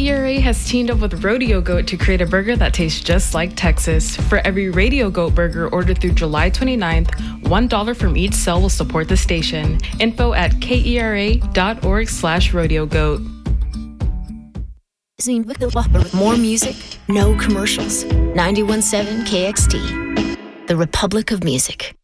KERA has teamed up with Rodeo Goat to create a burger that tastes just like Texas. For every Radio Goat burger ordered through July 29th, $1 from each sale will support the station. Info at kera.org/rodeogoat. More music, no commercials. 91.7 KXT, the Republic of Music.